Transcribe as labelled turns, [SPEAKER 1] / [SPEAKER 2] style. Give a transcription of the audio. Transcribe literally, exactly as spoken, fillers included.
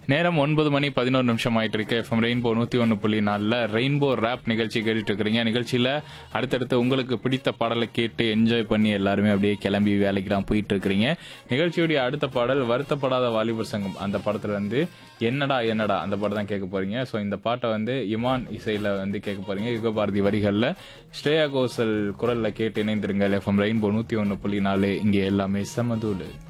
[SPEAKER 1] நேரம் ஒன்பது மணி பதினோரு நிமிஷம் ஆயிட்டு இருக்கு. எஃப்எம் ரெயின்போ நூத்தி ஒன்னு புள்ளி நாலுல ரெயின்போ ரேப் நிகழ்ச்சி கேட்டுட்டு இருக்கிறீங்க. நிகழ்ச்சியில அடுத்தடுத்து உங்களுக்கு பிடித்த பாடலை கேட்டு என்ஜாய் பண்ணி எல்லாருமே அப்படியே கிளம்பி வேலைக்கெல்லாம் போயிட்டு இருக்கிறீங்க. நிகழ்ச்சியுடைய அடுத்த பாடல் வருத்தப்படாத வாலிபர் சங்கம் அந்த படத்துல வந்து என்னடா என்னடா அந்த பாட்டு தான் கேட்க போறீங்க. ஸோ இந்த பாட்டை வந்து இமான் இசையில வந்து கேட்க போறீங்க. யுகபாரதி வரிகள்ல ஸ்ரேயா கோஷல் குரல்ல கேட்டு இணைந்திருங்க. எஃப்எம் ரெயின்போ நூத்தி ஒன்னு புள்ளி நாலு இங்கே எல்லாமே சமதூடு.